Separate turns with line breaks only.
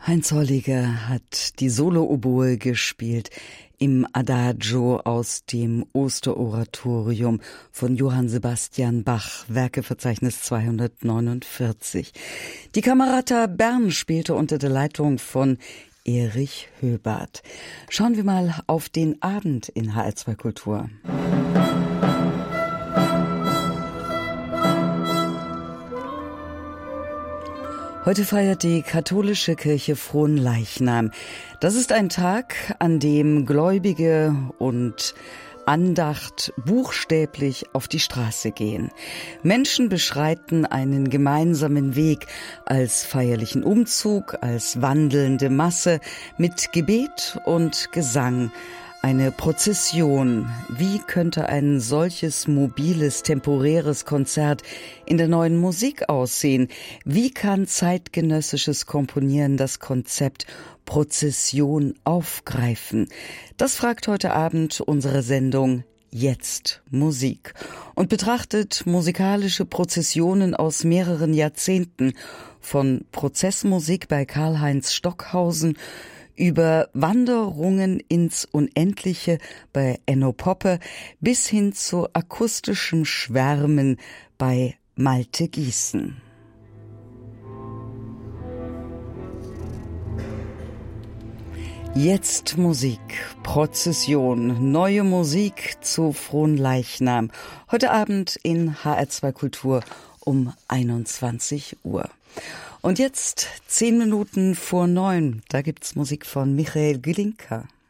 Heinz Holliger hat die Solo-Oboe gespielt im Adagio aus dem Osteroratorium von Johann Sebastian Bach, Werkeverzeichnis 249. Die Camerata Bern spielte unter der Leitung von Erich Höbert. Schauen wir mal auf den Abend in HR2 Kultur. Heute feiert die katholische Kirche Fronleichnam. Das ist ein Tag, an dem Gläubige und Andacht buchstäblich auf die Straße gehen. Menschen beschreiten einen gemeinsamen Weg als feierlichen Umzug, als wandelnde Masse mit Gebet und Gesang. Eine Prozession. Wie könnte ein solches mobiles, temporäres Konzert in der neuen Musik aussehen? Wie kann zeitgenössisches Komponieren das Konzept Prozession aufgreifen? Das fragt heute Abend unsere Sendung Jetzt Musik und betrachtet musikalische Prozessionen aus mehreren Jahrzehnten, von Prozessmusik bei Karl-Heinz Stockhausen über Wanderungen ins Unendliche bei Enno Poppe bis hin zu akustischem Schwärmen bei Malte Gießen. Jetzt Musik, Prozession, neue Musik zu Fronleichnam. Heute Abend in HR2 Kultur um 21 Uhr. Und jetzt 10 Minuten vor 9, da gibt's Musik von Michael Glinka.